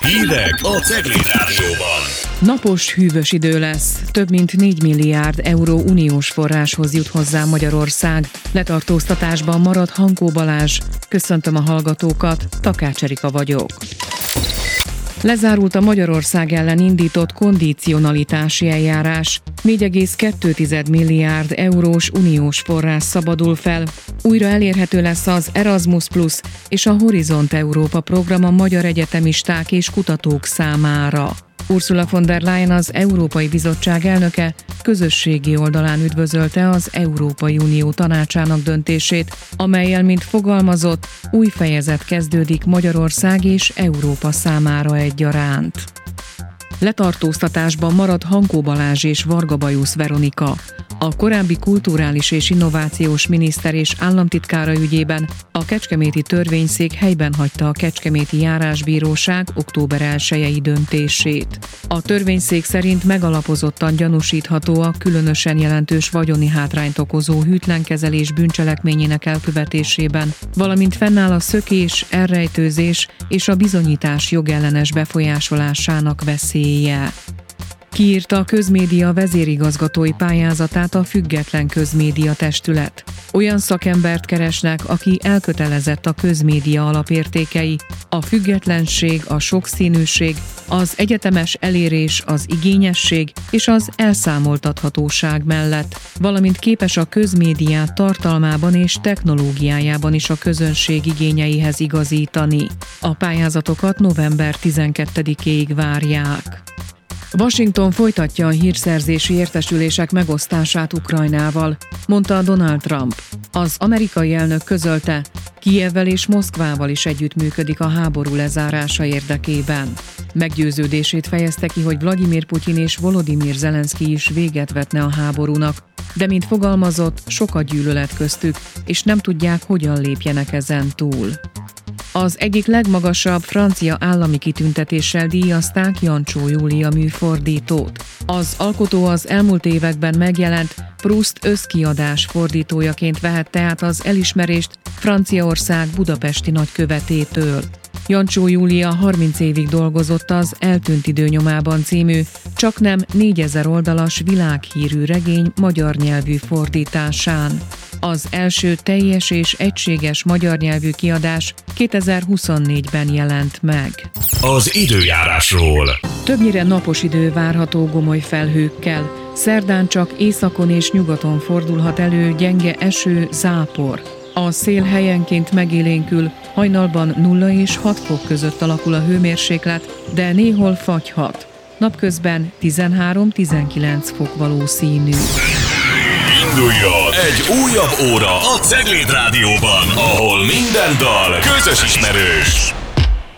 Hírek a Cegléd Rádióban. Napos, hűvös idő lesz. Több mint 4 milliárd euró uniós forráshoz jut hozzá Magyarország. Letartóztatásban marad Hankó Balázs. Köszöntöm a hallgatókat, Takács Erika vagyok. Lezárult a Magyarország ellen indított kondicionalitási eljárás. 4,2 milliárd eurós uniós forrás szabadul fel. Újra elérhető lesz az Erasmus Plus és a Horizont Európa program a magyar egyetemisták és kutatók számára. Ursula von der Leyen, az Európai Bizottság elnöke közösségi oldalán üdvözölte az Európai Unió tanácsának döntését, amellyel, mint fogalmazott, új fejezet kezdődik Magyarország és Európa számára egyaránt. Letartóztatásban marad Hankó Balázs és Varga Bajusz Veronika. A korábbi kulturális és innovációs miniszter és államtitkára ügyében a kecskeméti törvényszék helyben hagyta a kecskeméti járásbíróság október 1-i döntését. A törvényszék szerint megalapozottan gyanúsítható a különösen jelentős vagyoni hátrányt okozó hűtlenkezelés bűncselekményének elkövetésében, valamint fennáll a szökés, elrejtőzés és a bizonyítás jogellenes befolyásolásának veszélye. Kiírta a közmédia vezérigazgatói pályázatát a Független Közmédia Testület. Olyan szakembert keresnek, aki elkötelezett a közmédia alapértékei, a függetlenség, a sokszínűség, az egyetemes elérés, az igényesség és az elszámoltathatóság mellett, valamint képes a közmédiát tartalmában és technológiájában is a közönség igényeihez igazítani. A pályázatokat november 12-éig várják. Washington folytatja a hírszerzési értesülések megosztását Ukrajnával, mondta Donald Trump. Az amerikai elnök közölte, Kijevvel és Moszkvával is együttműködik a háború lezárása érdekében. Meggyőződését fejezte ki, hogy Vladimir Putyin és Volodymyr Zelenszky is véget vetne a háborúnak, de mint fogalmazott, sok a gyűlölet köztük, és nem tudják, hogyan lépjenek ezen túl. Az egyik legmagasabb francia állami kitüntetéssel díjazták Jancsó Júlia műfordítót. Az alkotó az elmúlt években megjelent Proust összkiadás fordítójaként vehette át az elismerést Franciaország budapesti nagykövetétől. Jancsó Júlia 30 évig dolgozott az Eltűnt idő nyomában című, csaknem 4000 oldalas világhírű regény magyar nyelvű fordításán. Az első teljes és egységes magyar nyelvű kiadás 2024-ben jelent meg. Az időjárásról. Többnyire napos idő várható gomoly felhőkkel. Szerdán csak északon és nyugaton fordulhat elő gyenge eső, zápor. A szél helyenként megélénkül, hajnalban 0 és 6 fok között alakul a hőmérséklet, de néhol fagyhat. Napközben 13-19 fok valószínű. Induljon egy újabb óra a Cegléd Rádióban, ahol minden dal közös ismerős.